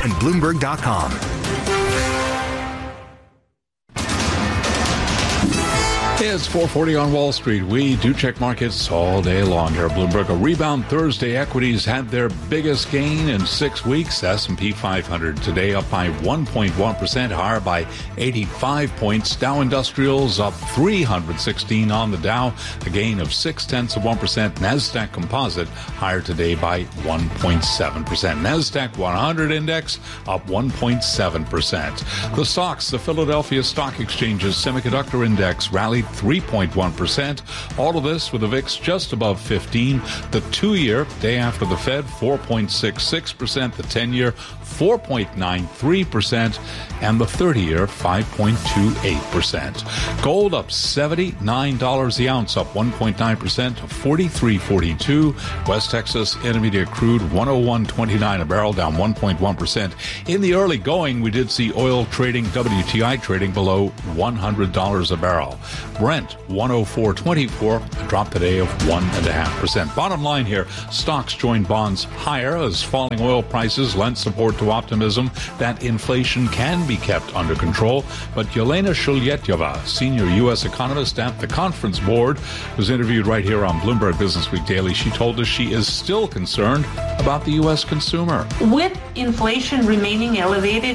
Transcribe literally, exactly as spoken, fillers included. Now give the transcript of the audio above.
and Bloomberg dot com. It's four forty on Wall Street. We do check markets all day long here at Bloomberg. A rebound Thursday. Equities had their biggest gain in six weeks. S and P five hundred today up by one point one percent, higher by eighty-five points. Dow Industrials up three hundred sixteen on the Dow, a gain of six tenths of one percent. NASDAQ Composite higher today by one point seven percent. NASDAQ one hundred Index up one point seven percent. The stocks, the Philadelphia Stock Exchange's Semiconductor Index rallied three point one percent. All of this with the V I X just above fifteen. The two-year, day after the Fed, four point six six percent. The ten-year, four point nine three percent. And the thirty-year, five point two eight percent. Gold up seventy-nine dollars the ounce, up one point nine percent to forty-three forty-two. West Texas Intermediate crude one oh one twenty-nine a barrel, down one point one percent. In the early going, we did see oil trading, W T I trading below one hundred dollars a barrel. Brent one oh four twenty-four, a drop today of one point five percent. Bottom line here, stocks joined bonds higher as falling oil prices lent support to optimism that inflation can be kept under control. But Yelena Shulyetyova, senior U S economist at the Conference Board, was interviewed right here on Bloomberg Business Week Daily. She told us she is still concerned about the U S consumer. With inflation remaining elevated,